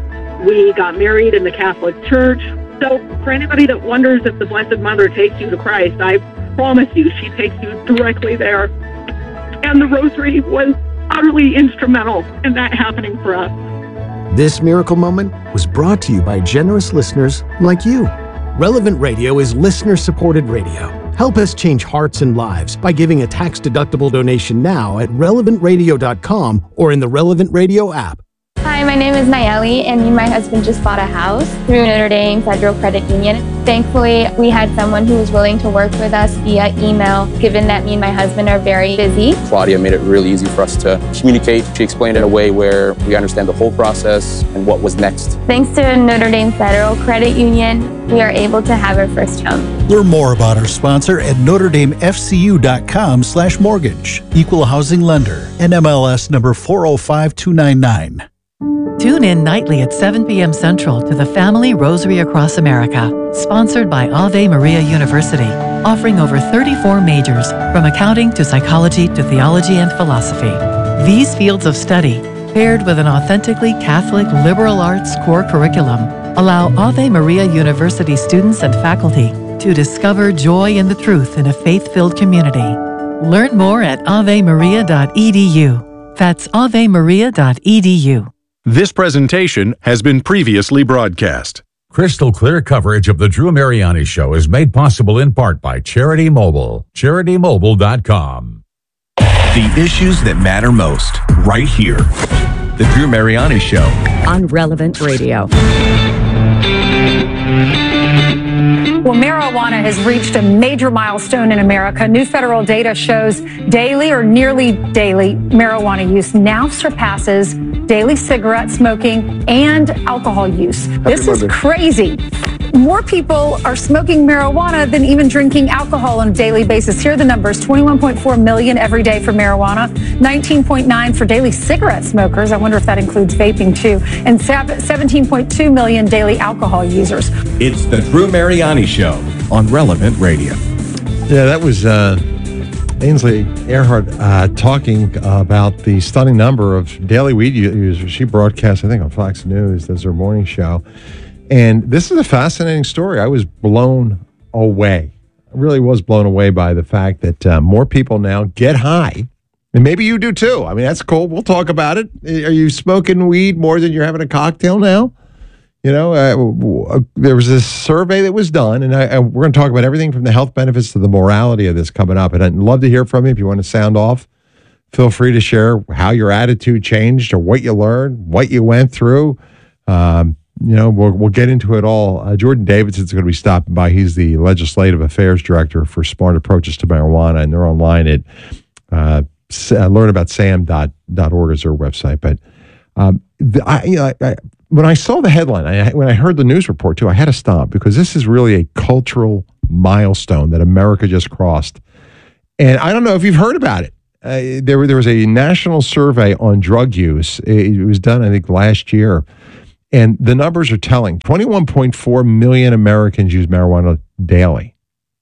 We got married in the Catholic Church. So for anybody that wonders if the Blessed Mother takes you to Christ, I promise you she takes you directly there. And the rosary was utterly instrumental in that happening for us. This miracle moment was brought to you by generous listeners like you. Relevant Radio is listener-supported radio. Help us change hearts and lives by giving a tax-deductible donation now at relevant radio dot com or in the Relevant Radio app. Hi, my name is Nayeli, and me and my husband just bought a house through Notre Dame Federal Credit Union. Thankfully, we had someone who was willing to work with us via email, given that me and my husband are very busy. Claudia made it really easy for us to communicate. She explained it in a way where we understand the whole process and what was next. Thanks to Notre Dame Federal Credit Union, we are able to have our first home. Learn more about our sponsor at notre dame f c u dot com slash mortgage. Equal housing lender. N M L S number four oh five two nine nine. Tune in nightly at seven p.m. Central to the Family Rosary Across America, sponsored by Ave Maria University, offering over thirty-four majors, from accounting to psychology to theology and philosophy. These fields of study, paired with an authentically Catholic liberal arts core curriculum, allow Ave Maria University students and faculty to discover joy in the truth in a faith-filled community. Learn more at ave maria dot e d u. That's ave maria dot e d u. This presentation has been previously broadcast. Crystal clear coverage of the Drew Mariani Show is made possible in part by Charity Mobile. charity mobile dot com. The issues that matter most, right here. The Drew Mariani Show. On Relevant Radio. Well, marijuana has reached a major milestone in America. New federal data shows daily or nearly daily marijuana use now surpasses daily cigarette smoking and alcohol use. This is crazy. More people are smoking marijuana than even drinking alcohol on a daily basis. Here are the numbers. twenty-one point four million every day for marijuana, nineteen point nine for daily cigarette smokers. I wonder if that includes vaping too. And seventeen point two million daily alcohol users. It's the Drew Mariani Show on Relevant Radio. Yeah, that was uh, Ainsley Earhardt uh, talking about the stunning number of daily weed users. She broadcast, I think, on Fox News as her morning show. And this is a fascinating story. I was blown away. I really was blown away by the fact that uh, more people now get high. And maybe you do too. I mean, that's cool. We'll talk about it. Are you smoking weed more than you're having a cocktail now? You know, uh, there was this survey that was done, and I, I, we're going to talk about everything from the health benefits to the morality of this coming up. And I'd love to hear from you. If you want to sound off, feel free to share how your attitude changed or what you learned, what you went through. Um, you know, we'll, we'll get into it all. Uh, Jordan Davidson's going to be stopping by. He's the Legislative Affairs Director for Smart Approaches to Marijuana, and they're online at uh, learn about sam dot org is their website. But um, the, I, you know, I, when I saw the headline, I, when I heard the news report too, I had to stop because this is really a cultural milestone that America just crossed. And I don't know if you've heard about it. Uh, there, there was a national survey on drug use. It, it was done, I think, last year. And the numbers are telling. twenty-one point four million Americans use marijuana daily.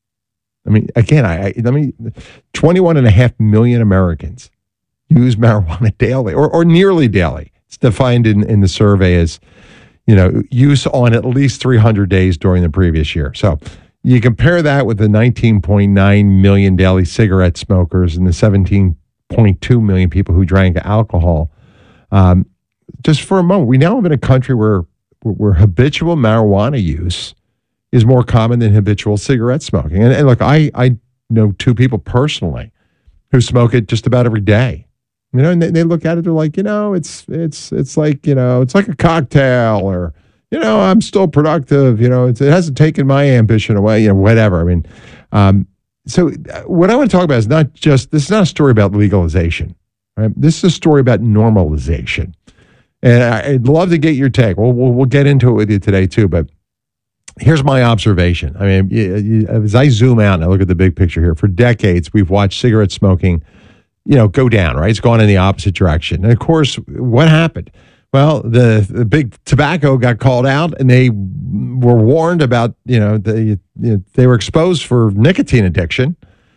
I mean, again, I, I, I mean, twenty-one and a half million Americans use marijuana daily or, or nearly daily. It's defined in, in the survey as, you know, use on at least three hundred days during the previous year. So you compare that with the nineteen point nine million daily cigarette smokers and the seventeen point two million people who drank alcohol. Um, just for a moment, we now live in a country where, where habitual marijuana use is more common than habitual cigarette smoking. And, and look, I, I know two people personally who smoke it just about every day. You know, and they, they look at it, they're like, you know, it's it's it's like, you know, it's like a cocktail, or, you know, I'm still productive, you know, it's, it hasn't taken my ambition away, you know, whatever. I mean, um, so what I want to talk about is not just, this is not a story about legalization, right? This is a story about normalization. And I'd love to get your take. We'll, we'll, we'll get into it with you today too, but here's my observation. I mean, you, you, as I zoom out and I look at the big picture here, for decades, we've watched cigarette smoking, you know, go down, right? It's gone in the opposite direction. And of course, what happened? Well, the, the big tobacco got called out and they were warned about, you know, the, you know, they were exposed for nicotine addiction.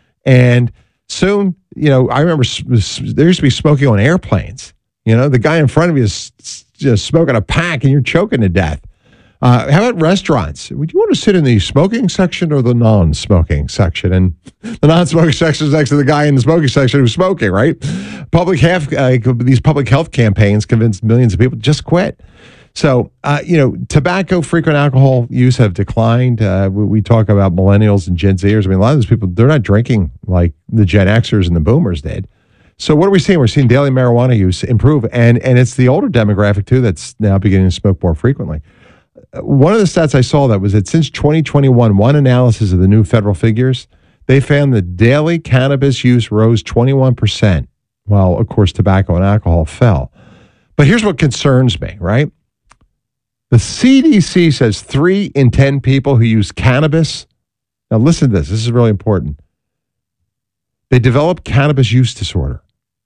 And soon, you know, I remember there used to be smoking on airplanes. You know, the guy in front of you is just smoking a pack and you're choking to death. Uh, how about restaurants? Would you want to sit in the smoking section or the non-smoking section? And the non-smoking section is next to the guy in the smoking section who's smoking, right? Public health, uh, these public health campaigns convinced millions of people to just quit. So, uh, you know, tobacco, frequent alcohol use have declined. Uh, we, we talk about millennials and Gen Zers. I mean, a lot of those people, they're not drinking like the Gen Xers and the boomers did. So what are we seeing? We're seeing daily marijuana use improve. And, and it's the older demographic, too, that's now beginning to smoke more frequently. One of the stats I saw that was that since twenty twenty-one, one analysis of the new federal figures, they found that daily cannabis use rose twenty-one percent, while, of course, tobacco and alcohol fell. But here's what concerns me, right? The C D C says three in ten people who use cannabis, now listen to this, this is really important, they develop cannabis use disorder.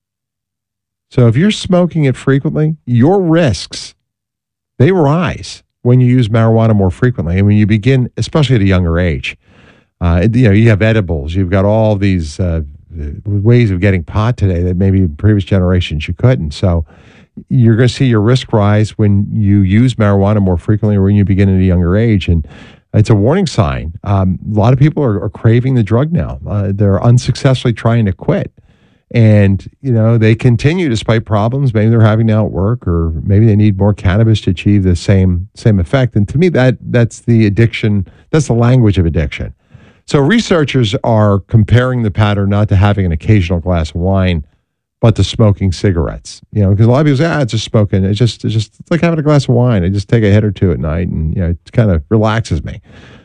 So if you're smoking it frequently, your risks, they rise when you use marijuana more frequently. And when you begin, especially at a younger age, uh, you know, you have edibles, you've got all these uh, ways of getting pot today that maybe in previous generations you couldn't. So you're going to see your risk rise when you use marijuana more frequently or when you begin at a younger age. And it's a warning sign. Um, a lot of people are, are craving the drug now. Uh, they're unsuccessfully trying to quit. And, you know, they continue despite problems. Maybe they're having now at work, or maybe they need more cannabis to achieve the same same effect. And to me, that that's the addiction. That's the language of addiction. So researchers are comparing the pattern not to having an occasional glass of wine, but to smoking cigarettes. You know, because a lot of people say, ah, it's just smoking. It's just, it's just it's like having a glass of wine. I just take a hit or two at night, and, you know, it kind of relaxes me.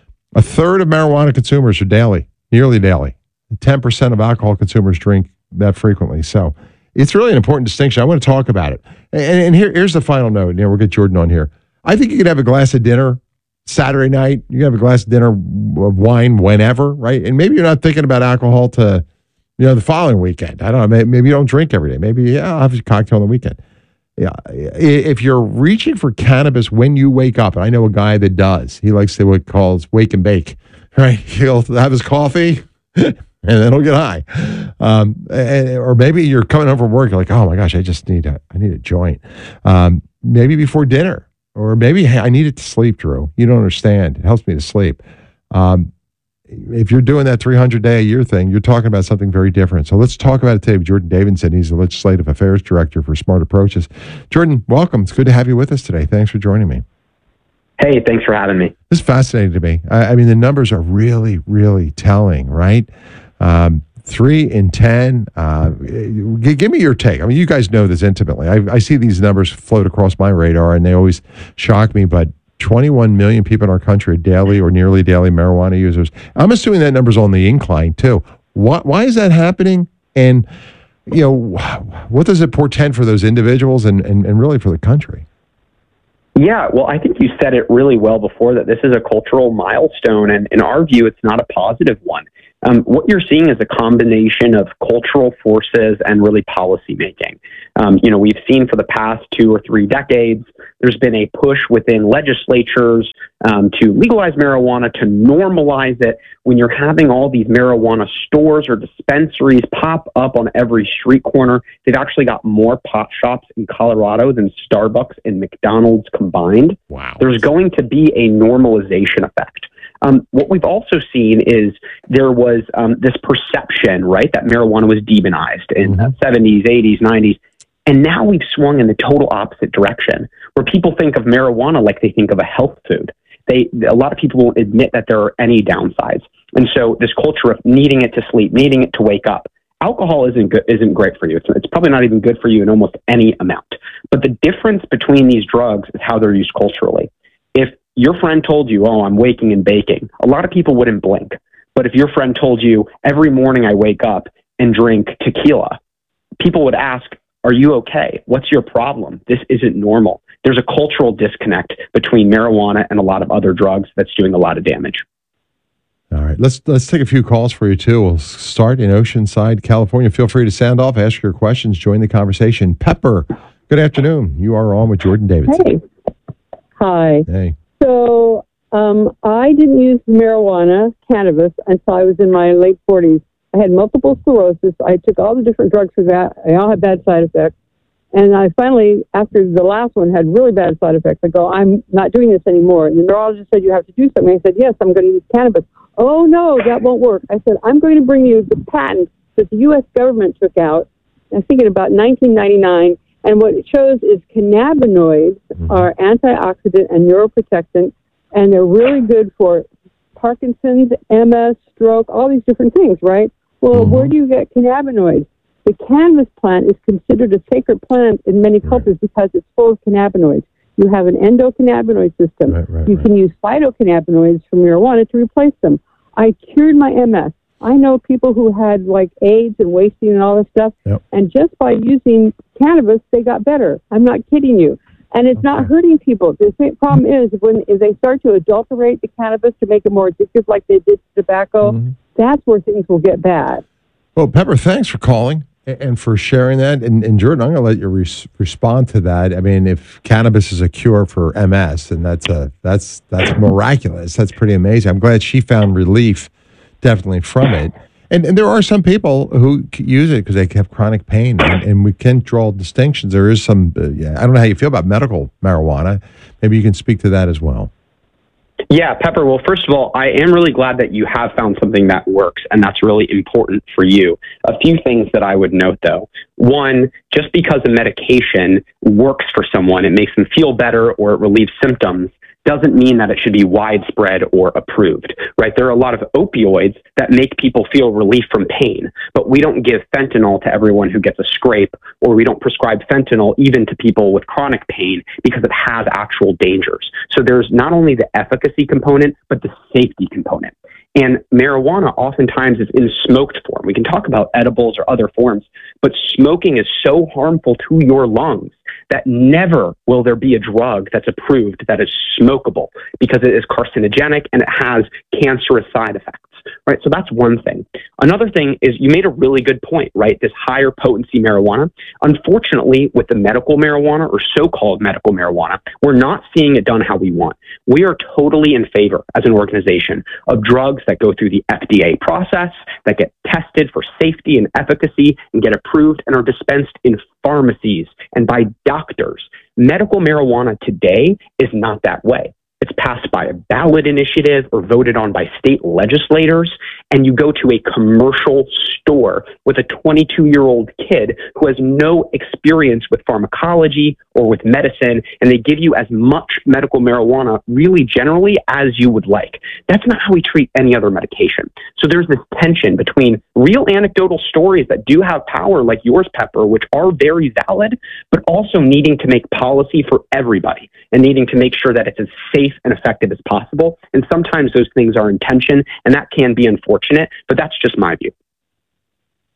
A third of marijuana consumers are daily, nearly daily. ten percent of alcohol consumers drink that frequently. So it's really an important distinction. I want to talk about it. And, and here, here's the final note. You know, we'll get Jordan on here. I think you could have a glass of dinner Saturday night. You can have a glass of dinner of wine whenever, right? And maybe you're not thinking about alcohol to, you know, the following weekend. I don't know. Maybe, maybe you don't drink every day. Maybe, yeah, I'll have a cocktail on the weekend. Yeah. If you're reaching for cannabis when you wake up, and I know a guy that does, he likes to what he calls wake and bake, right? He'll have his coffee and then he'll get high. Um, and, or maybe you're coming home from work, you're like, oh my gosh, I just need a, I need a joint. Um, maybe before dinner, or maybe, hey, I need it to sleep, Drew. You don't understand. It helps me to sleep. Um, if you're doing that three hundred day a year thing, you're talking about something very different. So let's talk about it today with Jordan Davidson. He's the Legislative Affairs Director for Smart Approaches. Jordan, welcome. It's good to have you with us today. Thanks for joining me. Hey, thanks for having me. This is fascinating to me. I, I mean, the numbers are really, really telling, right? Um, three in ten. Uh, g- give me your take. I mean, you guys know this intimately. I, I see these numbers float across my radar, and they always shock me. But twenty-one million people in our country are daily or nearly daily marijuana users. I'm assuming that number's on the incline too. Why, why is that happening? And, you know, what does it portend for those individuals and, and, and really for the country? Yeah, well, I think you said it really well before that this is a cultural milestone, and in our view, it's not a positive one. Um, what you're seeing is a combination of cultural forces and really policy making. Um, you know, we've seen for the past two or three decades, there's been a push within legislatures um, to legalize marijuana, to normalize it. When you're having all these marijuana stores or dispensaries pop up on every street corner, they've actually got more pot shops in Colorado than Starbucks and McDonald's combined. Wow. There's going to be a normalization effect. Um, what we've also seen is there was um, this perception, right, that marijuana was demonized in the seventies, eighties, nineties. And now we've swung in the total opposite direction, where people think of marijuana like they think of a health food. They, a lot of people won't admit that there are any downsides. And so this culture of needing it to sleep, needing it to wake up, alcohol isn't good, isn't great for you. It's, it's probably not even good for you in almost any amount. But the difference between these drugs is how they're used culturally. If your friend told you, oh, I'm waking and baking, a lot of people wouldn't blink. But if your friend told you, every morning I wake up and drink tequila, people would ask, are you okay? What's your problem? This isn't normal. There's a cultural disconnect between marijuana and a lot of other drugs that's doing a lot of damage. All right, let's let's take a few calls for you too. We'll start in Oceanside, California. Feel free to sound off, ask your questions, join the conversation. Pepper, good afternoon. You are on with Jordan Davidson. Hey. Hi. Hey. So um, I didn't use marijuana, cannabis, until I was in my late forties. I had multiple sclerosis. I took all the different drugs for that. They all had bad side effects. And I finally, after the last one had really bad side effects, I go, I'm not doing this anymore. And the neurologist said, you have to do something. I said, yes, I'm going to use cannabis. Oh, no, that won't work. I said, I'm going to bring you the patent that the U S government took out, I think in about nineteen ninety-nine. And what it shows is cannabinoids are antioxidant and neuroprotectant, and they're really good for Parkinson's, M S, stroke, all these different things, right? Well, where do you get cannabinoids? The cannabis plant is considered a sacred plant in many cultures because it's full of cannabinoids. You have an endocannabinoid system. Right, right, you right. can use phytocannabinoids from marijuana to replace them. I cured my M S. I know people who had like AIDS and wasting and all this stuff, Yep. and just by using cannabis, they got better. I'm not kidding you. And it's not hurting people. The same problem is when if they start to adulterate the cannabis to make it more addictive like they did tobacco, Mm-hmm. that's where things will get bad. Well, Pepper, thanks for calling a- and for sharing that. And, and Jordan, I'm going to let you res- respond to that. I mean, if cannabis is a cure for M S, then that's a that's that's miraculous. That's pretty amazing. I'm glad she found relief, definitely from it. And, and there are some people who c- use it because they have chronic pain, and, and we can draw distinctions. There is some. Uh, yeah, I don't know how you feel about medical marijuana. Maybe you can speak to that as well. Yeah, Pepper. Well, first of all, I am really glad that you have found something that works, and that's really important for you. A few things that I would note, though. One, just because a medication works for someone, it makes them feel better or it relieves symptoms, doesn't mean that it should be widespread or approved, right? There are a lot of opioids that make people feel relief from pain, but we don't give fentanyl to everyone who gets a scrape, or we don't prescribe fentanyl even to people with chronic pain because it has actual dangers. So there's not only the efficacy component, but the safety component. And marijuana oftentimes is in smoked form. We can talk about edibles or other forms, but smoking is so harmful to your lungs that never will there be a drug that's approved that is smokable because it is carcinogenic and it has cancerous side effects, right? So that's one thing. Another thing is you made a really good point, right? This higher potency marijuana. Unfortunately, with the medical marijuana or so-called medical marijuana, we're not seeing it done how we want. We are totally in favor as an organization of drugs that go through the F D A process, that get tested for safety and efficacy and get approved and are dispensed in pharmacies and by doctors. Medical marijuana today is not that way. It's passed by a ballot initiative or voted on by state legislators, and you go to a commercial store with a twenty-two-year-old kid who has no experience with pharmacology or with medicine, and they give you as much medical marijuana really generally as you would like. That's not how we treat any other medication. So there's this tension between real anecdotal stories that do have power like yours, Pepper, which are very valid, but also needing to make policy for everybody and needing to make sure that it's as safe and effective as possible. And sometimes those things are in tension, and that can be unfortunate, but that's just my view.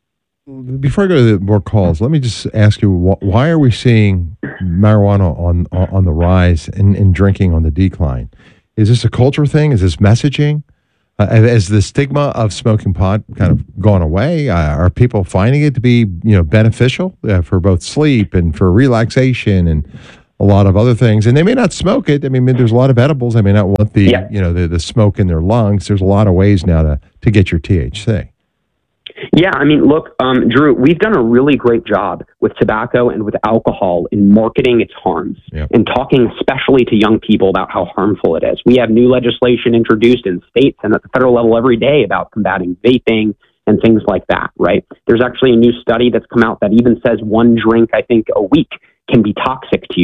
Before I go to the more calls, let me just ask you: wh- Why are we seeing marijuana on on, on the rise and, and drinking on the decline? Is this a culture thing? Is this messaging? Uh, has the stigma of smoking pot kind of gone away? Uh, are people finding it to be, you know, beneficial uh, for both sleep and for relaxation and a lot of other things? And they may not smoke it. I mean, there's a lot of edibles. They may not want the, Yeah. you know, the, the smoke in their lungs. There's a lot of ways now to, to get your T H C. Yeah, I mean, look, um, Drew, we've done a really great job with tobacco and with alcohol in marketing its harms Yep. and talking especially to young people about how harmful it is. We have new legislation introduced in states and at the federal level every day about combating vaping and things like that, right? There's actually a new study that's come out that even says one drink, I think, a week can be toxic to you.